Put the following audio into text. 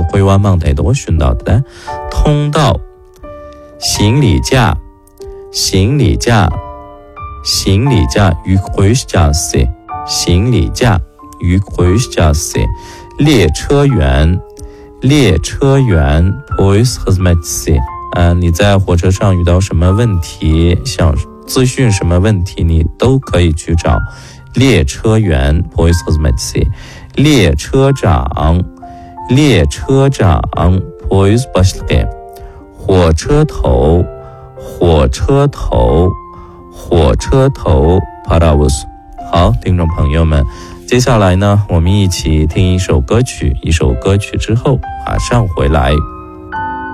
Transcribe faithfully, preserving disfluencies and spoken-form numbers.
会话问题都寻到的。通道，行李架，行李架，行李架，yüksekçası，行李架，yüksekçası。列车员，列车员，polis hizmetçisi。呃，你在火车上遇到什么问题，想咨询什么问题，你都可以去找列车员 polis hizmetçisi。列车长，列车长 polis başlığı。火车头，火车头，火车头 paravuz。好，听众朋友们，接下来呢，我们一起听一首歌曲，一首歌曲之后马上回来。